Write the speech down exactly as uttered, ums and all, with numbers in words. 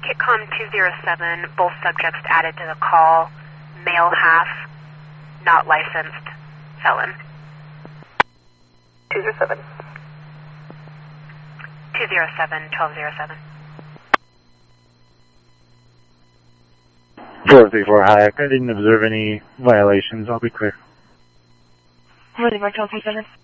Kitcom two zero seven, both subjects added to the call, male half, not licensed, felon. two zero seven. two zero seven, twelve zero seven. four three four, Hayek. I didn't observe any violations. I'll be clear. Ready, Mark, twelve three seven.